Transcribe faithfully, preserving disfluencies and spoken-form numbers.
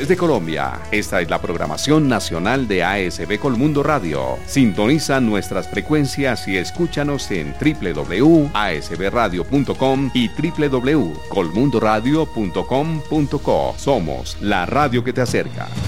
Desde Colombia, esta es la programación nacional de A S B Colmundo Radio. Sintoniza nuestras frecuencias y escúchanos en doble u doble u doble u punto a s b radio punto com y doble u doble u doble u punto colmundoradio punto com punto co. Somos la radio que te acerca.